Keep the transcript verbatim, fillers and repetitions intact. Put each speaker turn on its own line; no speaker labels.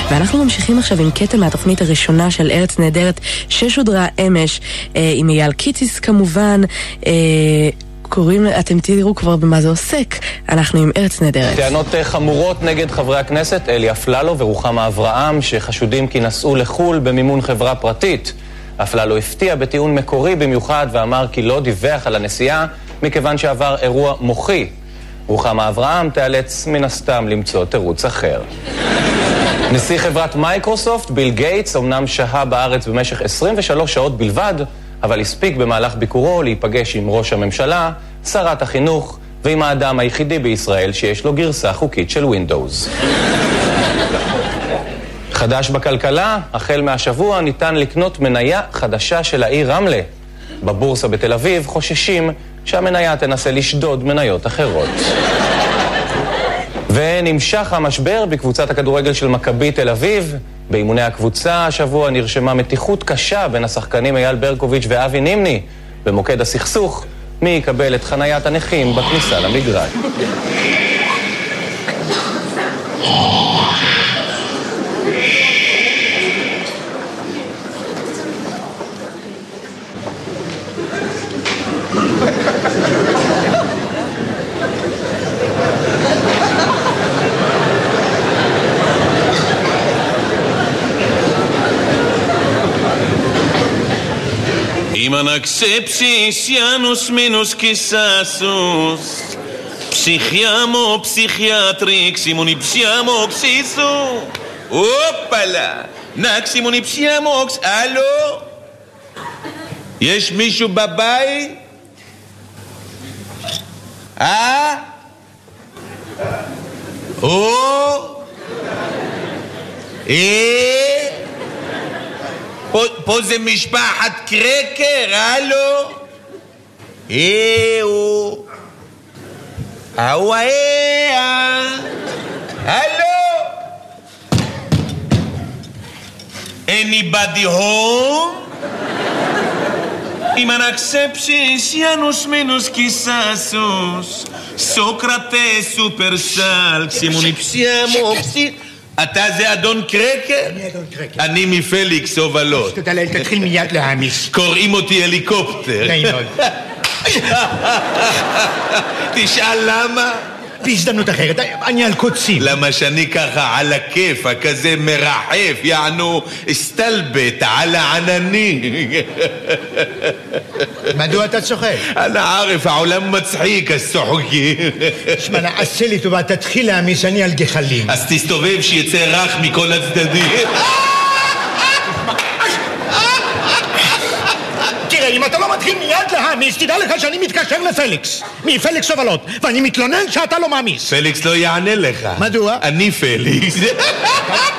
ואנחנו ממשיכים עכשיו עם קטע מהתוכנית הראשונה של ארץ נהדרת ששודרה אמש אה, עם אייל קיציס כמובן. אה, קוראים, אתם תראו כבר במה זה עוסק. אנחנו עם ארץ נהדרת.
טענות חמורות נגד חברי הכנסת אלי אפללו ורוחמה אברהם שחשודים כי נסעו לחול במימון חברה פרטית. אפללו הפתיע בטיעון מקורי במיוחד ואמר כי לא דיווח על הנסיעה מכיוון שעבר אירוע מוחי. רוחמה אברהם תיאלץ מן הסתם למצוא תירוץ אחר. נשיא חברת מייקרוסופט, ביל גייטס, אמנם שהה בארץ במשך עשרים ושלוש שעות בלבד, אבל הספיק במהלך ביקורו להיפגש עם ראש הממשלה, שרת החינוך, ועם האדם היחידי בישראל שיש לו גרסה חוקית של ווינדוס. חדש בכלכלה, החל מהשבוע ניתן לקנות מניה חדשה של העיר רמלה. בבורסה בתל אביב חוששים שהמניה תנסה לשדוד מניות אחרות. ונמשך המשבר בקבוצת הכדורגל של מכבי תל אביב. באימוני הקבוצה השבוע נרשמה מתיחות קשה בין השחקנים אייל ברקוביץ' ואבי נימני. במוקד הסכסוך, מי יקבל את חניית הנכים בכניסה למגרש.
אם אנקספסיסיאנוס מינוס קיססוס פסיכיאמו פסיכיאטריקסימוני פסיאמוקסיסו אופלה נקסימוני פסיאמוקס. אלו? יש מישהו בבית? אה? או? אה? פה, פה זה משפחת קרקר, הלו? אהו. אהו אה. הלו? Anybody home? אם אנקספסיסיאנוס מינוס קיססוס סוקרטס סופרסל קסימוני פסיאמוקסי. אתה זה אדון קרקר?
אני אדון קרקר.
אני מפליקס הובלות.
תודה לאל, תתחיל מיד להעמיס.
קוראים אותי הליקופטר.
נעים מאוד.
תשאל למה?
בהזדמנות אחרת, אני על קוצים.
למה שאני ככה על הכיף, כזה מרחף, יענו סטלבט על הענני.
מדוע אתה צוחק?
אני ערף, העולם מצחיק, אז צוחקי.
שמע, עשה לי טובה, תתחיל להעמיס, אני על גחלים.
אז תסתובב שיצא רך מכל הצדדים.
תראה, אם אתה לא מתחיל מיד להעמיס, תדע לך שאני מתקשר לפליקס מפליקס הובלות, ואני מתלונן שאתה לא מעמיס.
פליקס לא יענה לך.
מדוע?
אני פליקס.